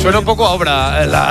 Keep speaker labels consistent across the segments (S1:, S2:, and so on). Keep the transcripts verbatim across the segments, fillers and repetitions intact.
S1: Suena un poco a obra. La...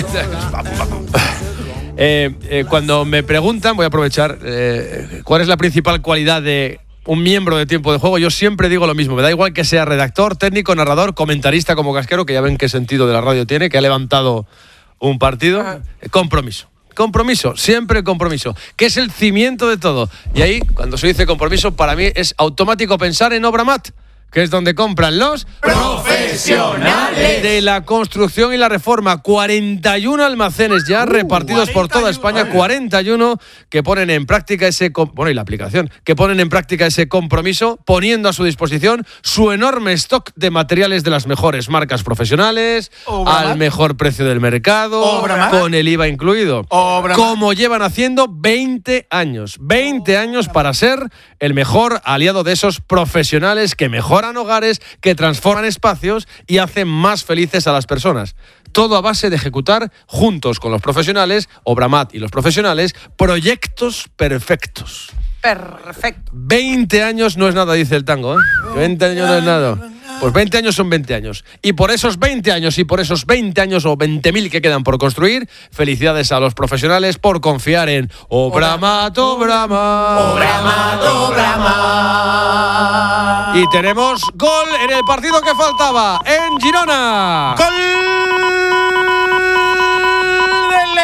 S1: eh, eh, cuando me preguntan, voy a aprovechar, eh, ¿cuál es la principal cualidad de un miembro de Tiempo de Juego? Yo siempre digo lo mismo. Me da igual que sea redactor, técnico, narrador, comentarista como Casquero, que ya ven qué sentido de la radio tiene, que ha levantado un partido. Compromiso. Compromiso, siempre compromiso, que es el cimiento de todo. Y ahí, cuando se dice compromiso, para mí es automático pensar en Obramat, que es donde compran los profesionales de la construcción y la reforma. cuarenta y uno almacenes ya uh, repartidos por toda España, cuarenta y uno que ponen en práctica ese, bueno, y la aplicación, que ponen en práctica ese compromiso, poniendo a su disposición su enorme stock de materiales de las mejores marcas profesionales, Obramat, al mejor precio del mercado, Obramat, con el I V A incluido. Obramat. Como llevan haciendo veinte años. veinte años para ser el mejor aliado de esos profesionales que mejoran hogares, que transforman espacios y hacen más felices a las personas. Todo a base de ejecutar, juntos con los profesionales, Obramat y los profesionales, proyectos perfectos.
S2: Perfecto.
S1: veinte años no es nada, dice el tango, ¿eh? veinte años no es nada. Pues veinte años son veinte años. Y por esos veinte años y por esos veinte años o veinte mil que quedan por construir, felicidades a los profesionales por confiar en Obramat, Obramat.
S2: Obramat, Obramat.
S1: Y tenemos gol en el partido que faltaba en Girona.
S2: ¡Gol del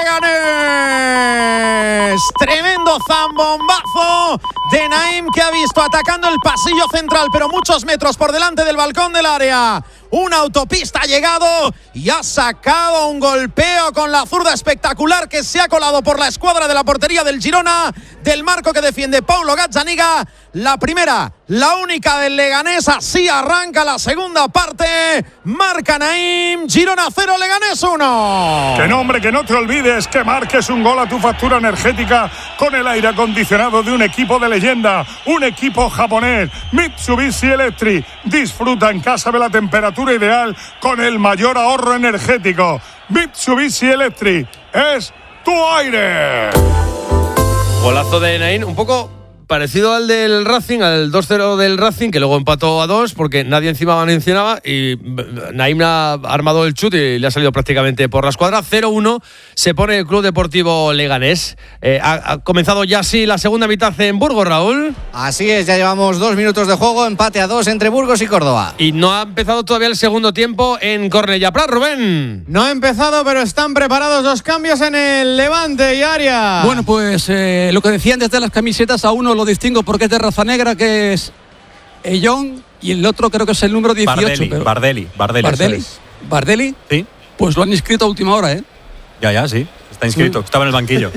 S2: Leganés! Tremendo zambombazo de Naim, que ha visto atacando el pasillo central, pero muchos metros por delante del balcón del área. Una autopista ha llegado y ha sacado un golpeo con la zurda espectacular que se ha colado por la escuadra de la portería del Girona, del marco que defiende Paulo Gazzaniga. La primera, la única del Leganés. Así arranca la segunda parte. Marca Naim. Girona cero, Leganés uno.
S3: Que no, hombre, que no te olvides que marques un gol a tu factura energética con el aire acondicionado de un equipo de leyenda, un equipo japonés, Mitsubishi Electric. Disfruta en casa de la temperatura ideal con el mayor ahorro energético. Mitsubishi Electric es tu aire.
S1: Golazo de Naim, un poco parecido al del Racing, al dos cero del Racing, que luego empató a dos porque nadie encima mencionaba, y Naim ha armado el chute y le ha salido prácticamente por la escuadra. cero uno se pone el Club Deportivo Leganés. Eh, ha, ha comenzado ya así la segunda mitad en Burgos, Raúl.
S4: Así es, ya llevamos dos minutos de juego, empate a dos entre Burgos y Córdoba.
S1: Y no ha empezado todavía el segundo tiempo en Cornellà Prat, Rubén.
S5: No ha empezado, pero están preparados dos cambios en el Levante y Arias.
S6: Bueno, pues eh, lo que decían desde las camisetas, a uno lo distingo porque es de raza negra, que es Ellón, y el otro creo que es el número dieciocho.
S7: Bardelli,
S6: pero...
S7: Bardelli, Bardelli.
S6: Bardelli. ¿Bardelli?
S7: Sí.
S6: Pues lo han inscrito a última hora, ¿eh?
S7: Ya, ya, sí. Está inscrito. Sí. Estaba en el banquillo.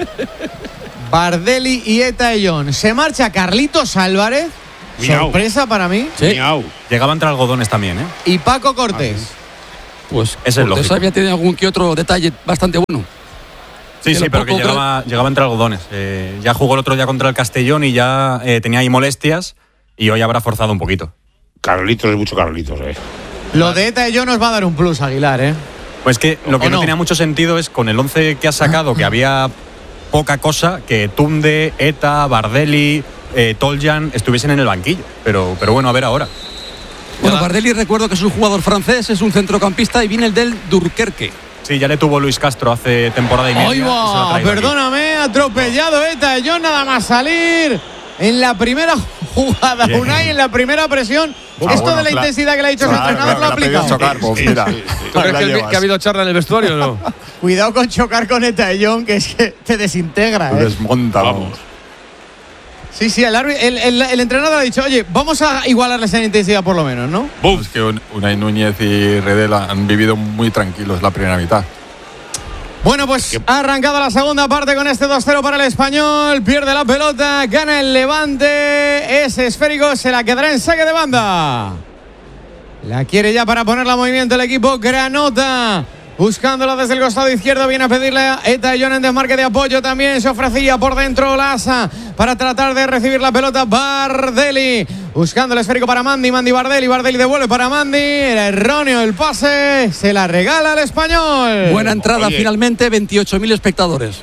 S5: Bardelli y Eta Ellón. Se marcha Carlitos Álvarez. Miau. Sorpresa para mí.
S7: Sí. Miau. Llegaba entre algodones también, ¿eh?
S5: Y Paco Cortés.
S6: Ah, pues
S7: es el lógico.
S6: Había tenido algún que otro detalle bastante bueno.
S7: Sí, sí, pero que llegaba, llegaba entre algodones. Eh, ya jugó el otro día contra el Castellón y ya eh, tenía ahí molestias, y hoy habrá forzado un poquito.
S8: Carlitos es mucho Carlitos, eh.
S5: Lo de Eta Ellón nos va a dar un plus, Aguilar, eh.
S7: Pues que lo que no,
S5: no
S7: tenía mucho sentido es con el once que has sacado, que había poca cosa, que Tunde, Eta, Bardelli, eh, Toljan estuviesen en el banquillo. Pero, pero bueno, a ver ahora.
S6: Bueno, Bardelli, recuerdo que es un jugador francés, es un centrocampista y viene el del Dunkerque.
S7: Sí, ya le tuvo Luis Castro hace temporada y media.
S5: ¡Ay, va! Perdóname, atropellado Eta Ellón nada más salir en la primera jugada. Bien. Unai en la primera presión. Ah, Esto bueno, de la claro, intensidad que le ha dicho claro, su entrenador
S8: claro,
S5: lo ha aplicado.
S8: Chocar, pues, mira.
S1: ¿Tú crees que, que ha habido charla en el vestuario o no?
S5: Cuidado con chocar con Eta Ellón, que es que te desintegra.
S8: Te
S5: ¿eh?
S8: desmonta, vamos.
S5: Sí, sí, el, el, el, el entrenador ha dicho, oye, vamos a igualarles en intensidad por lo menos, ¿no?
S8: Buf. Es que Unai Núñez y Redel han vivido muy tranquilos la primera mitad.
S5: Bueno, pues ha arrancado la segunda parte con este dos cero para el Español. Pierde la pelota, gana el Levante. Es esférico, se la quedará en saque de banda. La quiere ya para ponerla en movimiento el equipo Granota. Buscándola desde el costado izquierdo, viene a pedirle a Eta Ellón en desmarque de apoyo. También se ofrecía por dentro Lasa para tratar de recibir la pelota. Bardelli buscando el esférico para Mandi. Mandi Bardelli. Bardelli devuelve para Mandi. Era erróneo el pase. Se la regala al Español.
S6: Buena entrada. Oye. Finalmente, veintiocho mil espectadores.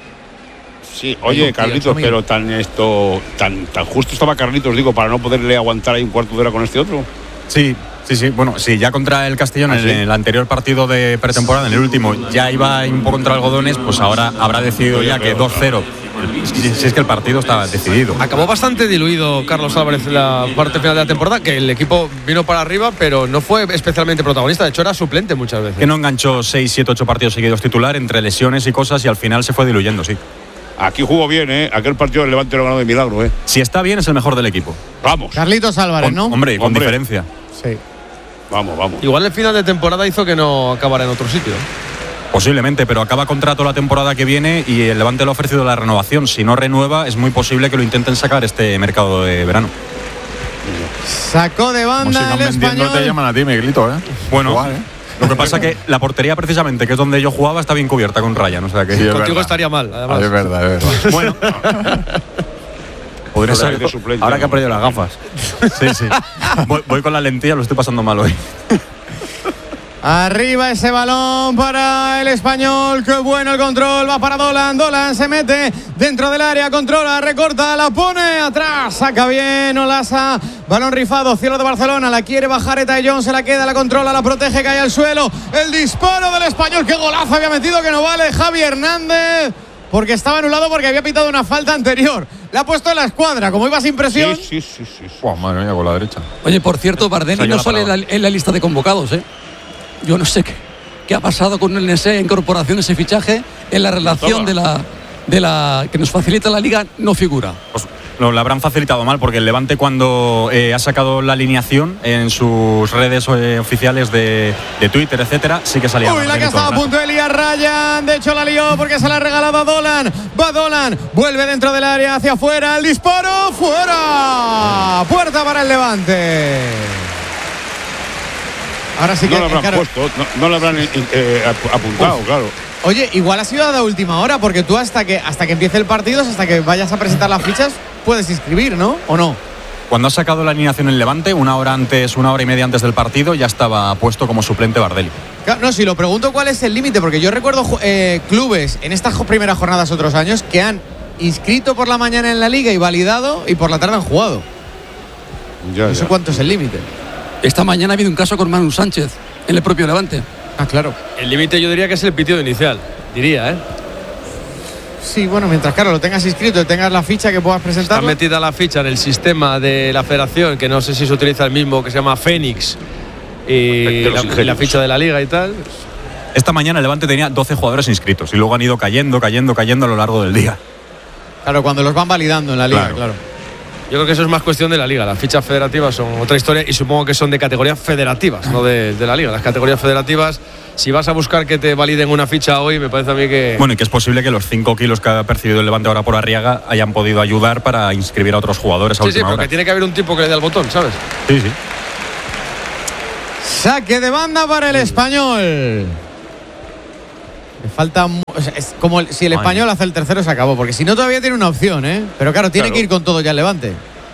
S8: Sí, oye, Carlitos, pero tan esto tan, tan justo estaba Carlitos, digo, para no poderle aguantar ahí un cuarto de hora con este otro.
S7: Sí, Sí, sí, bueno, sí, ya contra el Castellón,
S9: ¿Ah,
S7: en
S9: sí?
S7: el anterior partido de pretemporada, en el último, ya iba un poco contra algodones, pues ahora habrá decidido ya que dos cero. Si es que el partido estaba decidido.
S1: Acabó bastante diluido Carlos Álvarez en la parte final de la temporada, que el equipo vino para arriba, pero no fue especialmente protagonista. De hecho, era suplente muchas veces.
S7: Que no enganchó seis, siete, ocho partidos seguidos titular entre lesiones y cosas y al final se fue diluyendo, sí.
S9: Aquí jugó bien, ¿eh? Aquel partido del Levante lo ganó de milagro, ¿eh?
S7: Si está bien, es el mejor del equipo.
S9: Vamos.
S5: Carlitos Álvarez,
S7: Con-
S5: ¿no?
S7: Hombre, con
S9: Hombre.
S7: diferencia.
S5: Sí.
S9: Vamos, vamos.
S1: Igual el final de temporada hizo que no acabara en otro sitio.
S7: Posiblemente, pero acaba contrato la temporada que viene y el Levante le ha ofrecido la renovación. Si no renueva, es muy posible que lo intenten sacar este mercado de verano.
S5: Sacó de
S8: Como
S5: banda
S8: sigan
S5: el
S8: vendiendo, te
S5: español.
S8: llaman a ti, Miguelito, ¿eh?
S7: Bueno,
S8: Igual, ¿eh?
S7: lo que pasa que la portería precisamente, que es donde yo jugaba, está bien cubierta con Ryan. O sea que
S8: Sí, es
S1: Contigo
S8: verdad.
S1: estaría mal, además.
S8: Ah, es verdad, es verdad.
S7: bueno. Podría ser
S9: de suplente,
S7: ahora que
S9: ¿no?
S7: ha perdido las gafas. Sí, sí. Voy, voy con la lentilla, lo estoy pasando mal hoy.
S5: Arriba ese balón para el español. Qué bueno el control. Va para Dolan. Dolan se mete dentro del área. Controla, recorta, la pone atrás. Saca bien Olasa. Balón rifado. Cielo de Barcelona. La quiere bajar Eta John. Se la queda, la controla, la protege. Cae al suelo. El disparo del español. Qué golazo había metido que no vale. Javi Hernández. Porque estaba anulado porque había pitado una falta anterior. Le ha puesto en la escuadra. Como iba sin presión.
S9: Sí, sí, sí, sí, sí.
S8: Buah, madre mía, con la derecha.
S6: Oye, por cierto, Bardeni
S7: Soy yo
S6: no
S7: la
S6: sale en la,
S7: palabra.
S6: en la lista de convocados, ¿eh? Yo no sé qué, qué ha pasado con el N S E, incorporación de ese fichaje en la relación de la, de la que nos facilita la liga, no figura.
S7: Pues lo, lo habrán facilitado mal porque el Levante cuando eh, ha sacado la alineación en sus redes eh, oficiales de, de Twitter, etcétera, sí que salía.
S5: Uy, la que
S7: Bardeni todo
S5: estaba a
S7: el rato.
S5: punto de liar Ryan. De hecho, la lió porque se la ha regalado a Dolan. Va Dolan, vuelve dentro del área, hacia afuera. El disparo, fuera. Puerta para el Levante. Ahora sí que.
S9: No lo habrán
S5: claro.
S9: puesto, no, no lo habrán eh, ap- apuntado, claro.
S5: Oye, igual ha sido de última hora, porque tú hasta que hasta que empiece el partido, hasta que vayas a presentar las fichas, puedes inscribir, ¿no? ¿O no?
S7: Cuando ha sacado la alineación en Levante, una hora antes, una hora y media antes del partido, ya estaba puesto como suplente Bardeli.
S5: Claro, no, si lo pregunto cuál es el límite, porque yo recuerdo eh, clubes en estas jo- primeras jornadas otros años que han inscrito por la mañana en la liga y validado y por la tarde han jugado.
S9: Ya,
S5: No sé
S9: ya.
S5: cuánto es el límite.
S6: Esta mañana ha habido un caso con Manu Sánchez en el propio Levante.
S5: Ah, claro.
S1: El límite yo diría que es el pitido inicial. Diría, ¿eh?
S5: Sí, bueno, mientras claro lo tengas inscrito y tengas la ficha que puedas
S1: Está
S5: presentar.
S1: metida la ficha en el sistema de la federación, que no sé si se utiliza el mismo, que se llama Fénix. Y
S9: De los
S1: la,
S9: ingenios.
S1: y la ficha de la liga y tal.
S7: Esta mañana el Levante tenía doce jugadores inscritos y luego han ido cayendo, cayendo, cayendo a lo largo del día.
S5: Claro, cuando los van validando en la liga,
S7: Claro.
S5: claro.
S1: Yo creo que eso es más cuestión de la liga. Las fichas federativas son otra historia y supongo que son de categorías federativas, no de, de la liga. Las categorías federativas, si vas a buscar que te validen una ficha hoy, me parece a mí que…
S7: Bueno, y que es posible que los cinco kilos que ha percibido el Levante ahora por Arriaga hayan podido ayudar para inscribir a otros jugadores a
S1: sí, sí,
S7: última
S1: pero
S7: hora.
S1: que tiene que haber un tipo que le dé al botón, ¿sabes?
S7: Sí, sí.
S5: Saque de banda para el español. Le falta. mu- o sea, es como el- si el
S7: Ay.
S5: español hace el tercero, se acabó. Porque si no, todavía tiene una opción, ¿eh? Pero claro, tiene
S9: Claro.
S5: que ir con todo ya el Levante.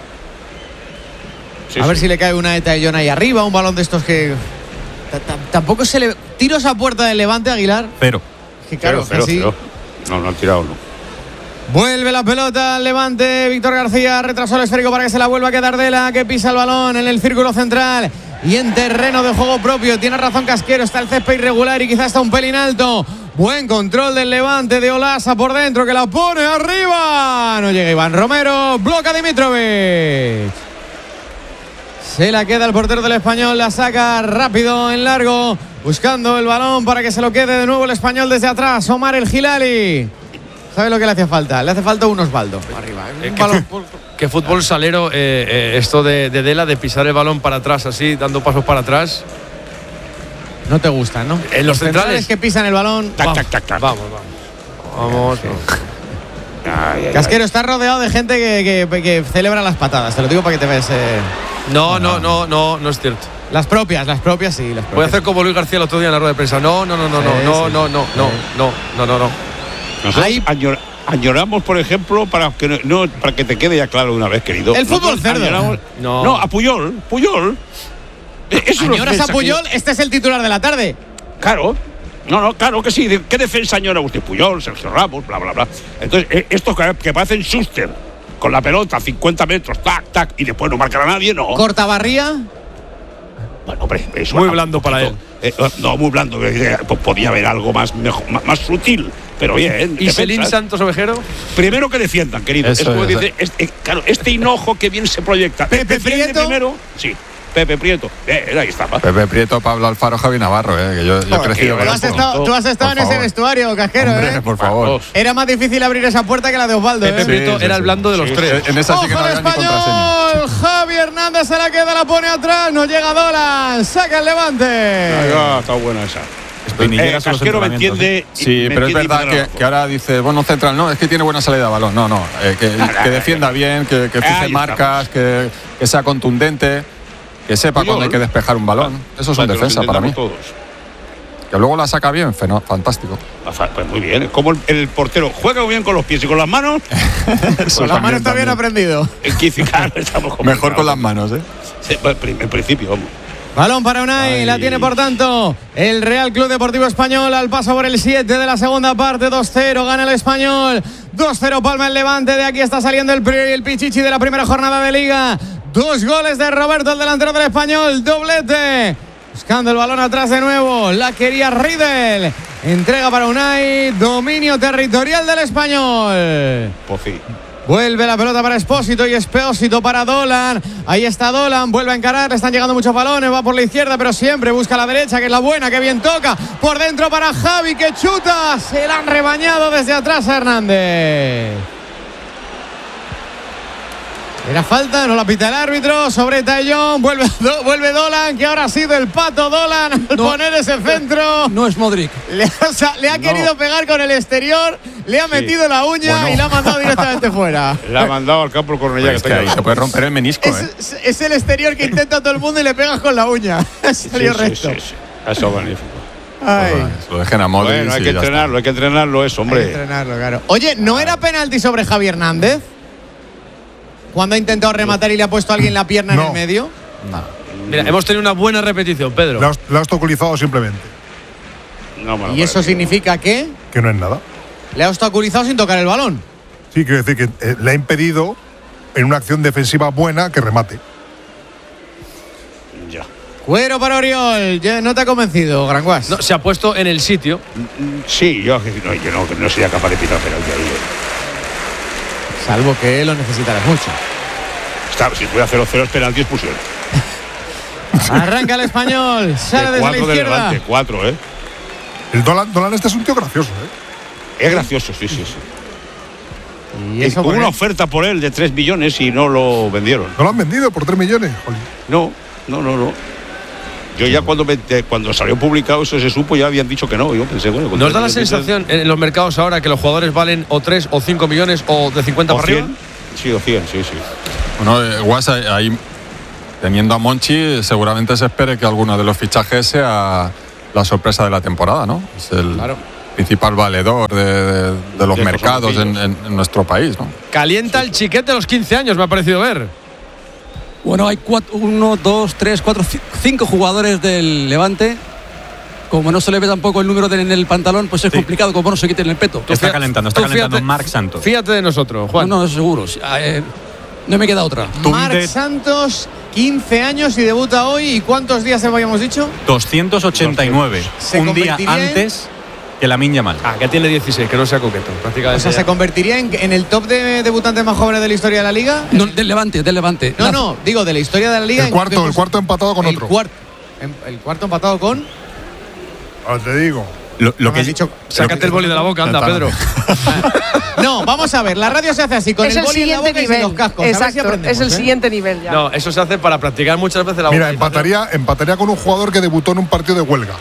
S9: Sí,
S5: a ver
S9: sí.
S5: si le cae una Eta John ahí arriba, un balón de estos que. ta- ta- Tampoco se le. Tiros a puerta del Levante, Aguilar.
S7: Pero
S5: Que claro,
S9: Cero,
S5: que
S9: cero,
S5: sí.
S9: cero. No, no han tirado, no.
S5: Vuelve la pelota al Levante. Víctor García retrasó el esférico para que se la vuelva a quedar Dela, que pisa el balón en el círculo central y en terreno de juego propio. Tiene razón Casquero, está el césped irregular y quizás está un pelín alto. Buen control del Levante de Olasa por dentro, que la pone arriba. No llega Iván Romero, bloca Dimitrovic. Se la queda el portero del Español, la saca rápido en largo, buscando el balón para que se lo quede de nuevo el Español desde atrás. Omar el Gilali. ¿Sabe lo que le hace falta? Le hace falta un Osvaldo arriba. ¿eh?
S1: Eh,
S5: Un
S1: que-
S5: balón.
S1: Que fútbol salero, eh, eh, esto de, de Dela, de pisar el balón para atrás así, dando pasos para atrás.
S5: No te gusta, ¿no?
S1: En los centrales.
S5: que pisan el balón.
S9: Tac, tac, tac, tac.
S1: Vamos, vamos. Vamos.
S9: Ay, ay,
S5: Casquero está rodeado de gente que, que- que celebra las patadas. Te lo digo para que te veas. eh,
S1: No, no, no, no, no es cierto.
S5: las propias, las propias sí. Las
S1: Voy a
S5: propias.
S1: hacer como Luis García el otro día en la rueda de prensa. No, no, no, no, no,
S5: Sí,
S1: no,
S5: sí.
S1: no, no, no, no, no, no, no, no.
S9: Nosotros
S5: Ahí-
S9: añor- añoramos, por ejemplo, para que no, no, para que te quede ya claro de una vez, querido.
S5: El fútbol
S9: Nosotros
S5: cerdo.
S9: añoramos-
S1: No.
S9: No, a Puyol, Puyol. Eh, Eso no es
S5: ¿Añoras a
S9: defensa,
S5: Puyol?
S9: que
S5: Este es el titular de la tarde.
S9: yo- Claro. No, no, claro que sí. ¿De ¿Qué defensa añora usted? Puyol, Sergio Ramos, bla, bla, bla. Entonces, eh, estos que, que parecen Schuster, con la pelota a cincuenta metros, tac, tac, y después no marcar a nadie, no.
S5: Cortabarría.
S9: Bueno, hombre, eso
S1: muy
S9: era
S1: blando
S9: un poquito,
S1: para él.
S9: Eh, no, muy blando. Eh, podía haber algo más, mejor, más, más sutil, pero bien.
S1: ¿Y Selín Santos Ovejero?
S9: Primero que defiendan, querido.
S8: Eso
S9: es como
S8: es,
S9: dice, es, eh, claro, este hinojo que bien se proyecta.
S5: Pepe
S9: Defiende
S5: Prieto.
S9: primero, sí. Pepe Prieto. Eh, ahí estaba.
S8: Pepe Prieto, Pablo Alfaro, Javi Navarro, eh, que yo, yo he
S9: Joder,
S8: crecido
S9: que
S8: con
S5: Tú
S9: yo
S5: has
S8: esto.
S5: estado, tú has estado
S8: Por
S5: en ese
S8: favor.
S5: vestuario, Casquero,
S8: Hombre,
S5: ¿eh?
S8: por favor.
S9: Vamos.
S5: Era más difícil abrir esa puerta que la de Osvaldo,
S1: Pepe
S5: ¿eh?
S1: Prieto
S8: sí,
S1: era
S8: sí.
S1: el blando de los
S9: Sí,
S1: tres.
S8: En esa sí que no
S5: ¡Ojo al
S8: había ni contraseña.
S5: español! Javi Hernández se la queda, la pone atrás. No llega Dolan. Saca el Levante.
S9: Ahí va, está buena esa.
S7: Espinilleras
S9: Eh,
S7: en los
S9: Casquero me
S7: entrenamientos,
S9: entiende.
S7: ¿eh?
S8: Sí,
S9: me
S8: pero es
S9: entiende y
S8: verdad
S9: me da
S8: que,
S9: la razón.
S8: que ahora dice, bueno, central, no, es que tiene buena salida de balón. No, no, eh, que, que defienda bien, que, que fije
S9: Ahí
S8: marcas, que, que sea contundente, que sepa
S9: Puyol.
S8: cuándo hay que despejar un balón. Eso es un
S9: Para que los
S8: defensa para mí.
S9: entendamos todos.
S8: Que luego la saca bien, fenó- fantástico.
S9: Pues muy bien. Como el, el portero juega muy bien con los pies y con las manos.
S8: Eso
S5: Con las
S8: también,
S5: manos está bien
S8: también.
S5: aprendido.
S9: El Kizicar estamos
S8: Mejor con las manos, ¿eh?
S9: Sí, pues, en principio, vamos.
S5: Balón para Unai,
S9: Ay.
S5: la tiene por tanto el Real Club Deportivo Español al paso por el siete de la segunda parte, dos cero, gana el Español, dos cero palma el Levante, de aquí está saliendo el Priori y el Pichichi de la primera jornada de Liga, dos goles de Roberto, el delantero del Español, doblete, buscando el balón atrás de nuevo, la quería Riedel, entrega para Unai, dominio territorial del Español.
S9: Pues sí.
S5: Vuelve la pelota para Espósito y Espósito para Dolan. Ahí está Dolan, vuelve a encarar, le están llegando muchos balones, va por la izquierda, pero siempre busca la derecha, que es la buena, que bien toca. Por dentro para Javi, que chuta. Se la han rebañado desde atrás a Hernández. Era falta, no la pita el árbitro. Sobre Tallón, vuelve, do, vuelve Dolan, que ahora ha sido el pato Dolan al
S6: No.
S5: poner ese centro.
S6: No es Modric.
S5: Le, o sea, le ha
S9: No.
S5: querido pegar con el exterior, le ha metido la uña
S8: Bueno.
S5: y la ha mandado directamente fuera.
S9: La ha mandado al campo el Cornellá.
S8: Pues
S9: que
S8: que
S9: está
S8: ahí
S9: ahí.
S8: se puede romper el menisco,
S5: Es,
S8: ¿eh?
S5: es- es el exterior que intenta todo el mundo y le pegas con la uña. Salió
S9: Sí,
S5: recto.
S9: sí, sí, sí. Eso es magnífico.
S5: Ay,
S8: Lo dejen a Modric
S9: Bueno, hay
S8: y
S9: que
S8: ya
S9: entrenarlo, hay que entrenarlo eso,
S5: hay que
S9: hombre.
S5: entrenarlo, claro. Oye, ¿no era penalti sobre Javi Hernández? Cuando ha intentado rematar y le ha puesto a alguien la pierna en
S3: No.
S5: el medio.
S1: Mira, hemos tenido una buena repetición, Pedro.
S3: La has, la has obstaculizado simplemente,
S9: No me lo
S5: Y eso
S9: parece.
S5: significa que
S3: que no es nada.
S5: le ha obstaculizado sin tocar el balón.
S3: Sí, quiero decir que eh, le ha impedido en una acción defensiva buena que remate.
S9: Ya.
S5: Cuero para Oriol. Ya no te ha convencido, Granguas.
S1: No, se ha puesto en el sitio.
S9: Mm, Sí, yo, no, yo no, no sería capaz de pitar penalti ahí.
S5: Salvo que lo necesitarás mucho.
S9: Está, si puede hacer los ceros penalti expulsión.
S5: Arranca el Español. Sale
S9: De
S5: desde la
S9: cuatro de
S5: izquierda.
S9: Levante, cuatro, ¿eh?
S3: El Dolan, Dolan este es un tío gracioso, ¿eh?
S9: Es gracioso, sí, sí, sí.
S5: Y eso
S9: Hubo
S5: por
S9: una
S5: qué?
S9: oferta por él de tres millones y no lo vendieron.
S3: No lo han vendido por tres millones. Jolín.
S9: No, no, no, no. Yo ya cuando, me- de- cuando salió publicado eso se supo, ya habían dicho que no. Yo pensé, bueno, con
S1: ¿Nos da la
S9: tres millones-
S1: sensación en los mercados ahora que los jugadores valen o tres o cinco millones o de cincuenta
S9: ¿O
S1: para arriba?
S9: cien? Sí, o cien, sí, sí.
S8: Bueno, eh, Guas, ahí, ahí, teniendo a Monchi, seguramente se espere que alguno de los fichajes sea la sorpresa de la temporada, ¿no? Es el
S5: Claro.
S8: principal valedor de, de- de los
S9: De los
S8: mercados en,
S9: amorcillos.
S8: en- en nuestro país, ¿no?
S1: Calienta el chiquete de los quince años, me ha parecido ver.
S6: Bueno, hay cuatro, uno, dos, tres, cuatro, ci- cinco jugadores del Levante. Como no se le ve tampoco el número de- en el pantalón, pues es complicado como no se quiten el peto.
S7: Está
S1: fía-
S7: calentando, está
S1: tú
S7: calentando
S1: fíjate-
S7: Marc Santos.
S1: Fíjate de nosotros,
S6: No,
S1: Juan.
S6: no, seguro. Eh, no me queda otra.
S5: Marc
S7: Tunde-
S5: Santos, quince años y debuta hoy. ¿Y cuántos días habíamos dicho?
S7: doscientos ochenta y nueve.
S5: Se
S7: Un día
S5: convertiría en-
S7: antes que Lamine Yamal.
S1: Ah, que tiene dieciséis, que no sea coqueto.
S5: O
S1: Prácticamente
S5: sea,
S1: ya.
S5: ¿se convertiría en, en el top de debutantes más jóvenes de la historia de la Liga?
S6: No, del Levante, del Levante.
S5: No,
S6: La-
S5: no, digo, de la historia de la Liga.
S3: El
S5: ¿en
S3: cuarto,
S5: qué
S3: el
S5: pos-
S3: cuarto empatado con
S5: el
S3: otro.
S5: cuarto, en- el cuarto empatado con.
S3: Ahora te digo.
S7: Lo, lo
S5: me
S7: que
S5: has dicho.
S1: Sácate el boli de la boca, anda, Pedro.
S5: No, vamos a ver, la radio se hace así, con
S10: es
S5: el
S10: el
S5: boli en la
S10: siguiente
S5: boca y sin
S10: nivel.
S5: los cascos. A ver si
S10: Exacto,
S5: aprendemos,
S10: es el
S5: ¿eh?
S10: siguiente nivel ya.
S1: No, eso se hace para practicar muchas veces la
S3: Mira,
S1: vocalización.
S3: empataría, empataría con un jugador que debutó en un partido de huelga.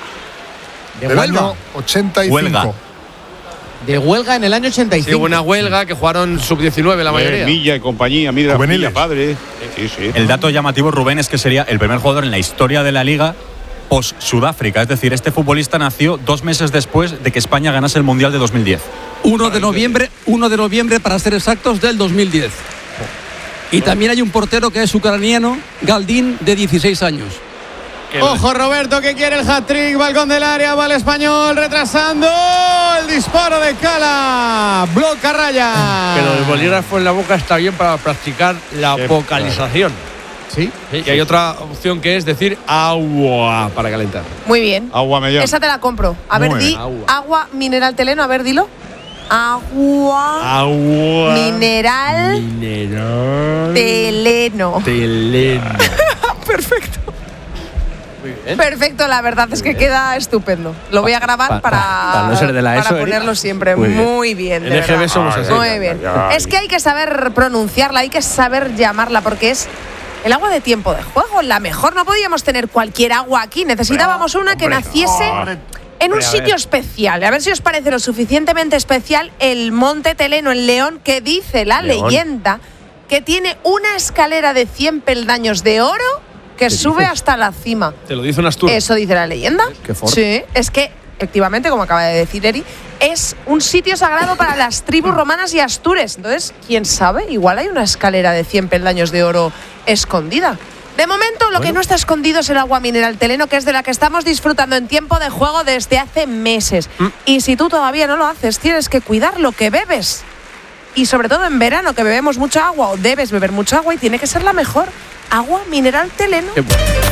S5: De
S3: del
S5: Huelga.
S3: año ochenta y cinco.
S7: Huelga.
S5: De huelga en el año ochenta y
S1: Sí,
S5: cinco.
S1: hubo una huelga que jugaron sub diecinueve la mayoría.
S9: Eh, Milla y compañía, Milla,
S3: Juveniles.
S9: Milla padre. Sí, sí.
S7: El dato llamativo, Rubén, es que sería el primer jugador en la historia de la liga post-Sudáfrica. Es decir, este futbolista nació dos meses después de que España ganase el Mundial de dos mil diez.
S6: uno de noviembre, uno de noviembre para ser exactos del dos mil diez. Y también hay un portero que es ucraniano, Galdín, de dieciséis años.
S1: Que-
S5: Ojo Roberto que quiere el hat-trick, balcón del área, va el español retrasando el disparo de Cala, bloca raya.
S1: Que lo del bolígrafo en la boca está bien para practicar la
S9: Sí,
S1: vocalización.
S5: Sí.
S1: Y hay otra opción que es decir agua para calentar.
S10: Muy bien.
S3: Agua mellón.
S10: Esa te la compro. A ver,
S3: Muy
S10: di
S3: bien.
S10: agua. agua mineral teleno, a ver, dilo. Agua
S1: Agua.
S10: mineral
S1: Mineral.
S10: teleno.
S1: Teleno.
S10: Perfecto.
S1: Muy bien.
S10: Perfecto, la verdad es que queda estupendo. Lo voy a grabar
S4: Pa-
S10: para,
S4: pa- para no ser de la
S10: para
S4: ESO, Eric.
S10: ponerlo siempre.
S4: Muy
S10: Muy
S4: bien.
S10: bien. de
S1: En E G B
S10: verdad.
S1: somos así.
S10: Muy bien. Es que hay que saber pronunciarla, hay que saber llamarla, porque es el agua de tiempo de juego, la mejor. No podíamos tener cualquier agua aquí. Necesitábamos una que naciese en un sitio especial. A ver si os parece lo suficientemente especial el Monte Teleno en León, que dice la
S3: León.
S10: leyenda que tiene una escalera de cien peldaños de oro que sube hasta la cima.
S1: Te lo dice un Astur.
S10: Eso dice la leyenda.
S4: Qué fuerte.
S10: Sí, es que efectivamente, como acaba de decir Eri, es un sitio sagrado para las tribus romanas y astures. Entonces, quién sabe, igual hay una escalera de cien peldaños de oro escondida. De momento, lo que no está escondido es el agua mineral teleno, que es de la que estamos disfrutando en tiempo de juego desde hace meses.
S1: Mm.
S10: Y si tú todavía no lo haces, tienes que cuidar lo que bebes. Y sobre todo en verano, que bebemos mucha agua o debes beber mucha agua y tiene que ser la mejor. Agua mineral teleno.
S1: Qué bueno.